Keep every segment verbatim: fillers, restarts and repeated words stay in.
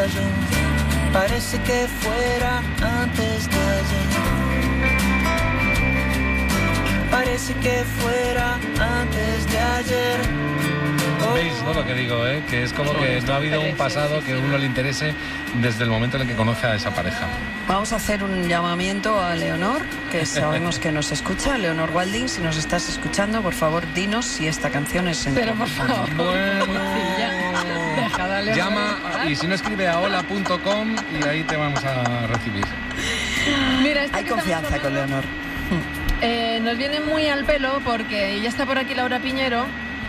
estallo. Parece que fuera antes de ayer. Parece que fuera antes de ayer. ¿Veis, no, lo que digo, eh? Que es como que no ha habido un pasado que a uno le interese desde el momento en el que conoce a esa pareja. Vamos a hacer un llamamiento a Leonor, que sabemos que nos escucha. Leonor Walding, si nos estás escuchando, por favor, dinos si esta canción es en Pero por favor. Bueno, Dejad a Leonor. llama y si no escribe a hola punto com y ahí te vamos a recibir. Mira, esto Hay que confianza estamos con hablando, Leonor. eh, nos viene muy al pelo porque ya está por aquí Laura Piñero.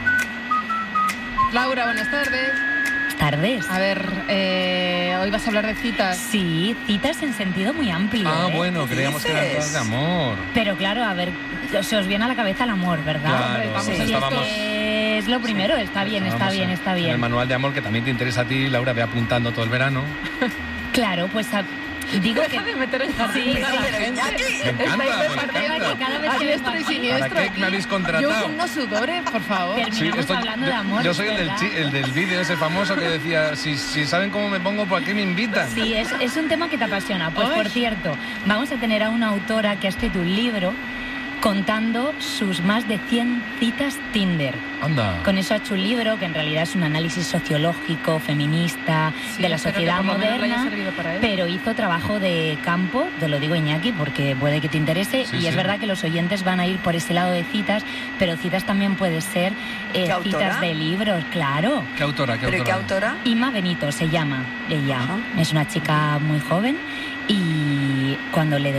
Laura, buenas tardes. Tardes. A ver, eh, hoy vas a hablar de citas. Sí, citas en sentido muy amplio. Ah, ¿eh? bueno, creíamos que eran todas de amor. Pero claro, a ver, se os viene a la cabeza el amor, ¿verdad? Claro, Hombre, vamos, Sí, sí, es estábamos... que es lo primero, está bien, está estábamos bien, en- está En el bien. manual de amor que también te interesa a ti, Laura, ve apuntando todo el verano. Claro, pues a- digo que... Deja de meter en jardín Sí, a la pero gente. Iñaki. Me encanta, Estáis me repartiendo encanta. que cada vez a que diestro vengo y aquí- siniestro. ¿Para qué me habéis contratado? Yo con unos sudores, por favor. Terminamos esto- hablando yo, de amor. Yo soy el del, ¿verdad? chi- el del vídeo ese famoso que decía, si, si saben cómo me pongo, ¿por qué me invitan? Sí, es, es un tema que te apasiona. Pues Ay. por cierto, vamos a tener a una autora que ha escrito un libro contando sus más de cien citas Tinder. Anda. Con eso ha hecho un libro que en realidad es un análisis sociológico, feminista, Sí, de la espero sociedad que por lo menos le haya moderna, servido para él. pero hizo trabajo de campo, te lo digo Iñaki, porque puede que te interese, Sí, y sí. es verdad que los oyentes van a ir por ese lado de citas, pero citas también puede ser eh, ¿Qué autora? citas de libros, claro. ¿Qué autora? ¿Qué ¿Pero qué autora? autora? Ima Benito se llama ella, Ajá. es una chica muy joven y cuando le